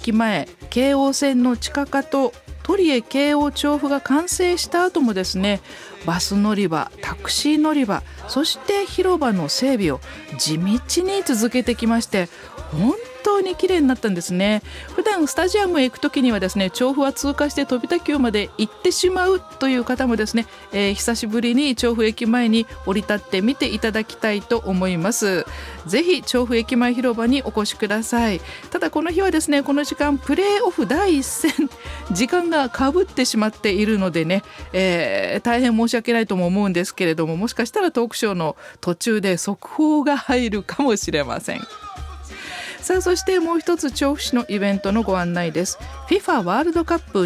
駅前、京王線の地下化と鳥江京王調布が完成した後もですね、バス乗り場、タクシー乗り場、そして広場の整備を地道に続けてきまして、本当に綺麗になったんですね。普段スタジアムへ行くときにはですね、調布は通過して飛田急まで行ってしまうという方もですね、久しぶりに調布駅前に降り立ってみていただきたいと思います。ぜひ調布駅前広場にお越しください。ただこの日はですね、この時間プレーオフ第一戦時間がかぶってしまっているのでね、大変申し訳ないとも思うんですけれども、もしかしたらトークショーの途中で速報が入るかもしれません。さあ、そしてもう一つ調布市のイベントのご案内です。 FIFA ワールドカップ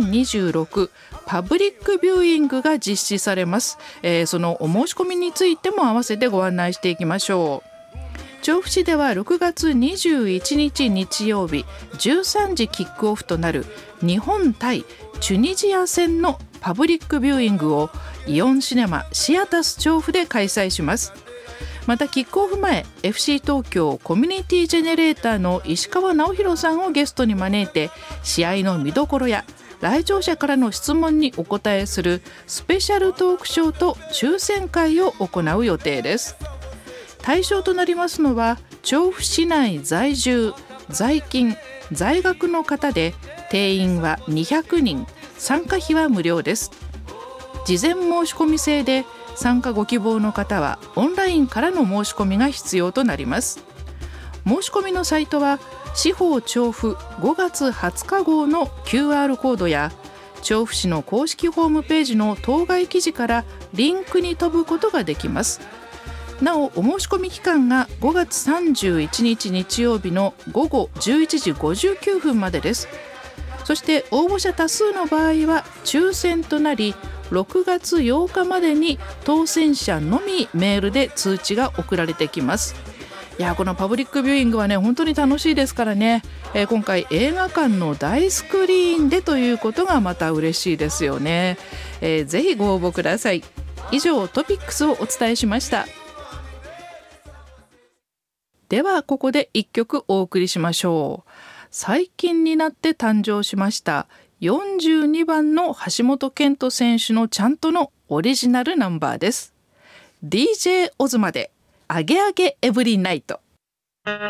2026パブリックビューイングが実施されます。そのお申し込みについても合わせてご案内していきましょう。調布市では6月21日日曜日13時キックオフとなる日本対チュニジア戦のパブリックビューイングをイオンシネマシアタス調布で開催します。またキックオフ前、 FC 東京コミュニティジェネレーターの石川直弘さんをゲストに招いて、試合の見どころや来場者からの質問にお答えするスペシャルトークショーと抽選会を行う予定です。対象となりますのは調布市内在住在勤在学の方で、定員は200人、参加費は無料です。事前申し込み制で、参加ご希望の方はオンラインからの申し込みが必要となります。申し込みのサイトは市法調布5月20日号の QR コードや調布市の公式ホームページの当該記事からリンクに飛ぶことができます。なお、お申し込み期間が5月31日日曜日の午後11時59分までです。そして応募者多数の場合は抽選となり、6月8日までに当選者のみメールで通知が送られてきます。いや、このパブリックビューイングはね、本当に楽しいですからね、今回映画館の大スクリーンでということがまた嬉しいですよね。ぜひご応募ください。以上、トピックスをお伝えしました。ではここで1曲お送りしましょう。最近になって誕生しました42番の橋本健人選手のちゃんとのオリジナルナンバーです。 DJ オズマでアゲアゲエブリナイト。